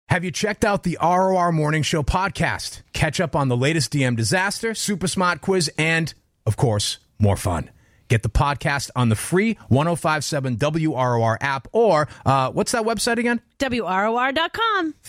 Have you checked out the ROR Morning Show podcast? Catch up on the latest DM disaster, super smart quiz, and, of course, more fun. Get the podcast on the free 105.7 WROR app or, what's that website again? WROR.com.